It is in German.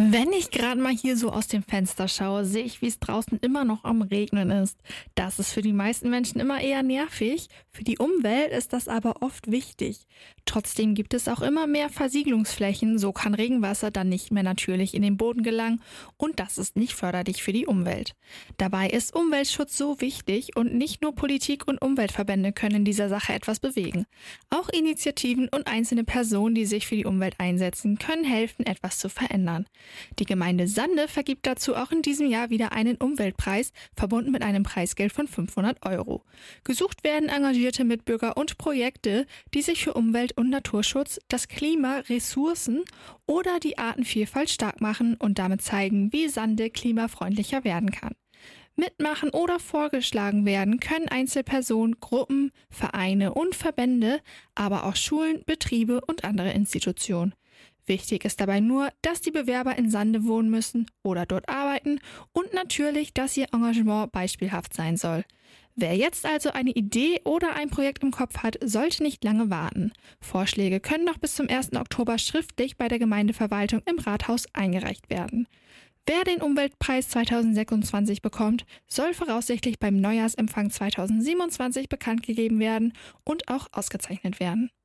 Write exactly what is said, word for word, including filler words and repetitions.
Wenn ich gerade mal hier so aus dem Fenster schaue, sehe ich, wie es draußen immer noch am Regnen ist. Das ist für die meisten Menschen immer eher nervig, für die Umwelt ist das aber oft wichtig. Trotzdem gibt es auch immer mehr Versiegelungsflächen, so kann Regenwasser dann nicht mehr natürlich in den Boden gelangen und das ist nicht förderlich für die Umwelt. Dabei ist Umweltschutz so wichtig und nicht nur Politik und Umweltverbände können in dieser Sache etwas bewegen. Auch Initiativen und einzelne Personen, die sich für die Umwelt einsetzen, können helfen, etwas zu verändern. Die Gemeinde Sande vergibt dazu auch in diesem Jahr wieder einen Umweltpreis, verbunden mit einem Preisgeld von fünfhundert Euro. Gesucht werden engagierte Mitbürger und Projekte, die sich für Umwelt- und Naturschutz, das Klima, Ressourcen oder die Artenvielfalt stark machen und damit zeigen, wie Sande klimafreundlicher werden kann. Mitmachen oder vorgeschlagen werden können Einzelpersonen, Gruppen, Vereine und Verbände, aber auch Schulen, Betriebe und andere Institutionen. Wichtig ist dabei nur, dass die Bewerber in Sande wohnen müssen oder dort arbeiten und natürlich, dass ihr Engagement beispielhaft sein soll. Wer jetzt also eine Idee oder ein Projekt im Kopf hat, sollte nicht lange warten. Vorschläge können noch bis zum ersten Oktober schriftlich bei der Gemeindeverwaltung im Rathaus eingereicht werden. Wer den Umweltpreis zweitausendsechsundzwanzig bekommt, soll voraussichtlich beim Neujahrsempfang zweitausendsiebenundzwanzig bekannt gegeben werden und auch ausgezeichnet werden.